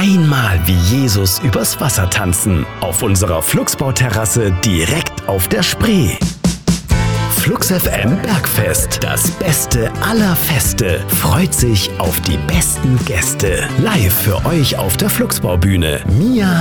einmal wie Jesus übers Wasser tanzen. Auf unserer Flugsbauterrasse direkt auf der Spree. Flux FM Bergfest, das Beste aller Feste, freut sich auf die besten Gäste. Live für euch auf der Flugsbaubühne. Mia